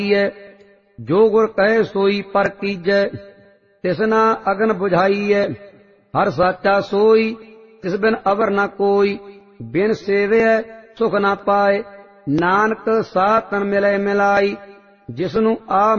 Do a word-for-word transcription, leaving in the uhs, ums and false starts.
है। जो गुर कहे सोई पर कीजै, तिसना अगन बुझाई है। हर साचा सोई, तिस बिन अवर न कोई। बिन सेवे सुख न पाए, नानक साथ तन मिलै मिलाई। जिसनू आ